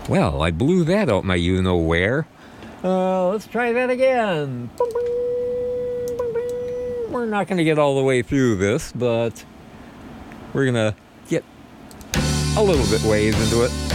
Well, I blew that out my you-know-where. Let's try that again. We're not going to get all the way through this, but we're going to get a little bit ways into it.